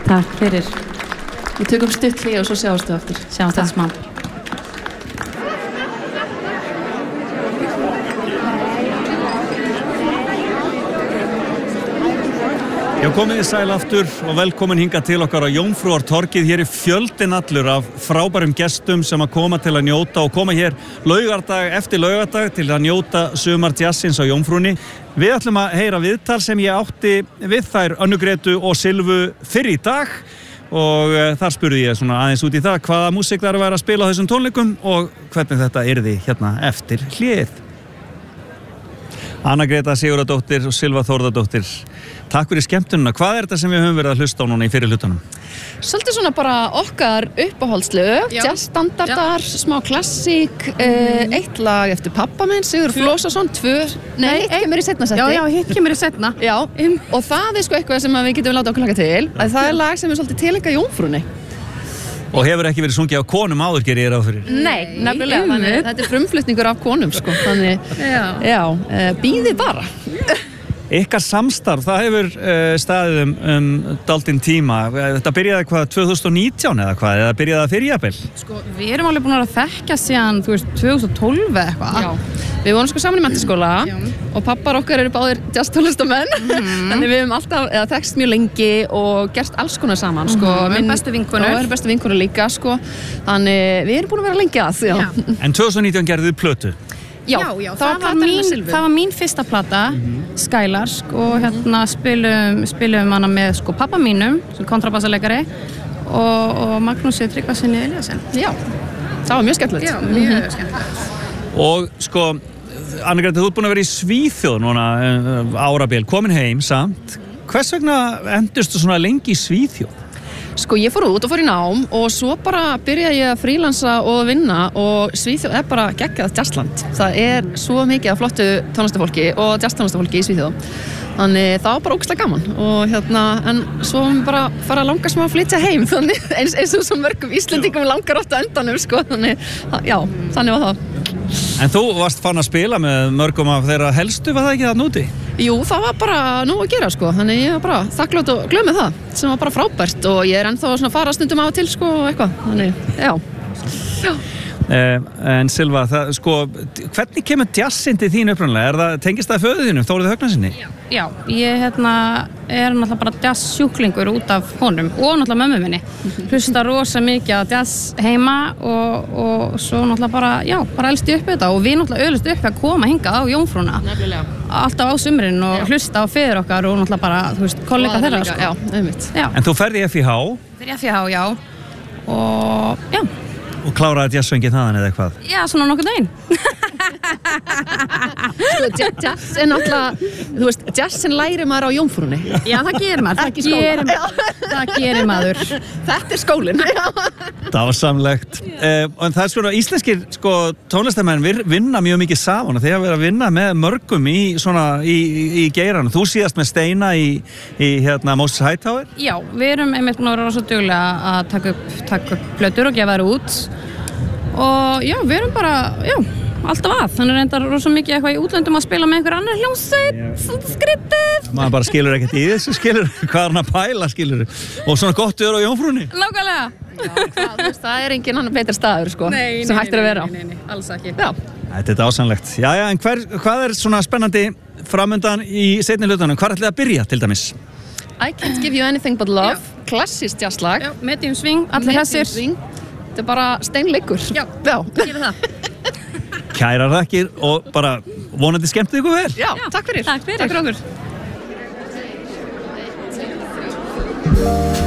Takk fyrir. Við tökum stutt hlé og svo sjáumst við aftur. Sjáumst þetta smá. Já, komið þið sæl aftur og velkomin hingað til okkar á Jómfrúartorgið. Hér fjöldinn allur af frábærum gestum sem að koma til að njóta og koma hér laugardag eftir laugardag til að njóta sumarjazzins á Jómfrúnni. Við ætlum að heyra viðtal sem ég átti við þær Önnu Gretu og Silvu fyrr í dag og þar spurði ég svona aðeins út í það hvaða músík þar væri að spila á þessum tónleikum og hvernig þetta yrði hérna eftir hléið. Anna Greta Sigurðardóttir og Silva Þórðardóttir, takk fyrir skemmtununa. Hvað er þetta sem við höfum verið að hlusta á núna í fyrri hlutunum? Svolítið svona bara okkar uppáhaldslög, jazzstandardar, smá klassík, eitt lag eftir pappa minn, Sigurður Flósason, hitt kemur í seinna setti. Já, hitt kemur í seinna. Já, og það er sko eitthvað sem við getum láta okkur laka til, að það er lag sem er svolítið tileinkað Jómfrúnni. Og hefur ekki verið sungið á konum áður, gerir ég ráð fyrir? Nei, nefnilega, þannig þetta er frumflutningur af konum, sko, þannig, bíðið bara. Ykkar samstarf, það hefur staðið dálítinn tíma. Þetta byrjaði hvað, 2019 eða hvað? Eða byrjaði það fyrir jafnvel? Sko, við erum alveg búin að þekkja síðan, 2012 eða eitthvað. Já, við vorum sko saman í menntaskóla og pappar okkar eru báðir jazztólistamenn. Þannig við höfum alltaf þekkst mjög lengi og gert alls konar saman, sko. Við erum bestu vinkonur. Og við erum bestu vinkonur líka, sko. Þannig við erum búin að vera lengi að, já. En 2019 gerðu þið plötu? Já, það var mín fyrsta plata, Skylarsk, og hérna spilum hana með sko pappa mínum, sem kontrabassaleikari, og Magnúsi Tryggvasyni Eliasson. Já, það var mjög skemmtilegt. Já, mjög skemmtilegt. Og sko, Anna Greta, þú ert búin að vera í Svíþjóð núna árabil, komin heim samt. Hvers vegna endurstu svona lengi í Svíþjóð? Sko, ég fór út og fór í nám og svo bara byrjaði ég að frílansa og vinna og Svíþjóð er bara geggjað jazzland. Það er svo mikið af flottu tónlistafólki og jazztónlistafólki í Svíþjóð. Þannig það var bara ógeðslega gaman og en svo bara fara að langa smá að flytja heim, þannig eins og svo mörgum Íslendingum langar ofta endanum, sko, þannig, já, þannig var það. En þú varst fann að spila með mörgum af þeirra helstu, var það ekki það núti? Jú, það var bara nóg að gera, sko, þannig ég var bara þakklátt og glöð með það, sem var bara frábært og ég er ennþá svona fara stundum af og til, sko, og eitthvað, þannig, já. En Silva, hvernig kemur jazzinn til þín upprunalega? Tengist það föður þínu, Þórði Högnasyni? Já, ég er náttúrulega bara jazzsjúklingur út af honum og náttúrulega mömmu minni. Hlusta rosa mikið á jazz heima og svo náttúrulega bara elst ég upp þetta og við náttúrulega öðlust upp að koma hingað á Jómfrúna. Nefnilega. Alltaf á sumrin og hlusta á feður okkar og náttúrulega bara, þú veist, kollega þeirra, sko. Já, einmitt. En þú ferði í FIH? Fyrir FIH, já. Og, já. Og kláraði jazzsöngið þaðan eða eitthvað? Já, svona nokkurn veginn. Sko, jazz er náttúrulega, þú veist, jazzin lærir maður á Jómfrúnni. Já, það gerir maður. Það gerir maður. Þetta er skólinn. Dásamlegt. En það er svona, íslenskir tónlistamenn vinna mjög mikið saman og þeir hafa verið að vinna með mörgum í geiranum. Þú síðast með Steina í Moses Hightower? Já, við erum einmitt búin að vera svo duglega að taka upp plötur og gefa þær út. Og já, við erum bara, alltaf að. Þannig reyndar rosa mikið eitthvað í útlöndum að spila með einhver annar hljómsveit, svona skrítið. Maður bara skilur ekkert í þessu, hvað er hann að pæla, skilur. Og svona gott við erum á Jómfrúnni. Nákvæmlega. Já, það er engin annar betri staður, sko, sem hægt er að vera á. Nei, alls ekki. Já. Þetta er dásamlegt. Jæja, en hvað er svona spennandi framöndan í seinni hlutunum? Hvar ætlið að byrja, til dæmis? I Can't Give You Anything But Love, klassískt jazzlag. Já, medium swing, allir hressir. Þetta er bara steinleikur. Já, gerum það. Kærar þakkir og bara vonandi skemmtið ykkur vel. Já, takk fyrir. Takk fyrir okkur.